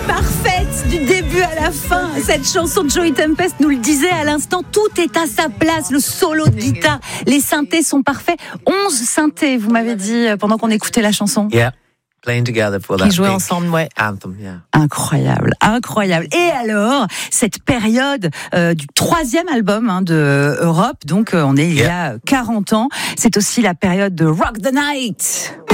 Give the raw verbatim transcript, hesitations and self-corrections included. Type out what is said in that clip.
parfaite du début à la fin. Cette chanson de Joey Tempest nous le disait à l'instant, tout est à sa place. Le solo de guitare, les synthés sont parfaits. onze synthés, vous m'avez dit pendant qu'on écoutait la chanson. Yeah. Playing together for that Qui jouaient big ensemble, ouais. anthem, yeah. Incroyable, incroyable. Et alors, cette période euh, du troisième album hein, de Europe, donc euh, on est il y a quarante ans, c'est aussi la période de Rock the Night.